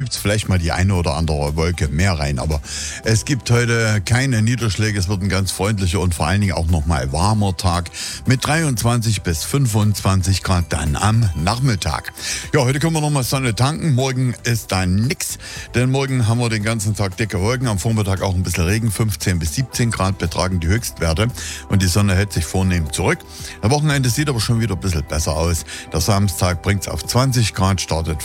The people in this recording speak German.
gibt es vielleicht mal die eine oder andere Wolke mehr rein. Aber es gibt heute keine Niederschläge. Es wird ein ganz freundlicher und vor allen Dingen auch nochmal warmer Tag mit 23 bis 25 Grad dann am Nachmittag. Ja, heute können wir nochmal Sonne tanken. Morgen ist dann nix, denn morgen haben wir den ganzen Tag dicke Wolken. Am Vormittag auch ein bisschen Regen. 15 bis 17 Grad betragen die Höchstwerte und die Sonne hält sich vornehm zurück. Am Wochenende sieht aber schon wieder ein bisschen besser aus. Der Samstag bringt es auf 20 Grad, startet